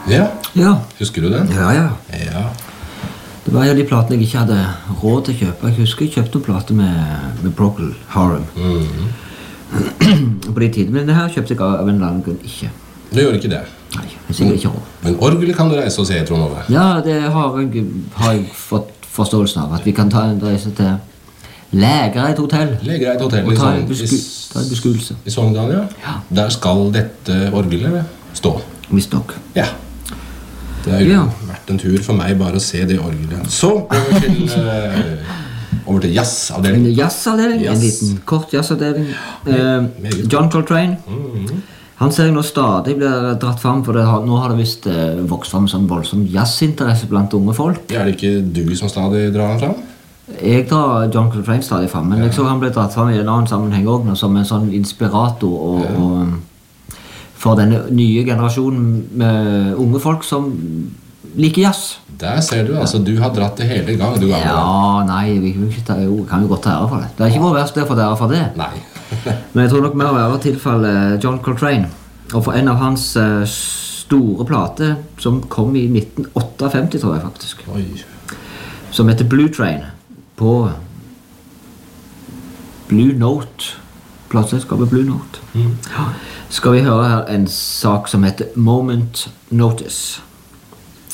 Ja, Ja. husker du den? Ja. Ja. Det var de platene jeg ikke hadde råd til å kjøpe. Jeg husker jeg kjøpte en plate med Procol Harum. På de tidene, men det her kjøpte jeg av en eller annen grunn ikke. Du gjør ikke det. Nei, jeg sikkert ikke råd. Men orgelet kan du reise og se, Trond Ove. Ja, det har jeg fått forståelsen av, at vi kan ta en reise til Lægereid hotell. Lægereid hotell Og ta en i beskuelse. I Sogndal, ja. Ja. Der skal dette orgelet stå. Visst nok. Ja. Det har jo vært en tur for meg bare å se det orgelet. Så over til jazzavdelingen. En jazzavdeling, en liten kort jazzavdeling. John Coltrane. Han ser jeg nå stadig blir dratt frem, for nå har det vist vokst frem sånn voldsom jazzinteresse blant unge folk. Er det ikke du som stadig drar han frem? Jeg drar John Coltrane stadig frem, men jeg så han ble dratt frem i en annen sammenheng også, som en sånn inspirator og for denne nye generasjonen med unge folk som liker jazz. Der ser du, altså du har dratt det hele gang, du gamle. Ja, nei, vi kan jo godt ta ære for det. Det er ikke vår verst det å få ære for det. Nei. Men jeg tror nok mer å være tilfelle John Coltrane. Og for en av hans store plater, som kom i 1958, tror jeg faktisk. Oi. Som heter Blue Train, på Blue Note. Plateselskapet Blue Note. Ja. Skal vi høre her en sak som heter Moment Notice.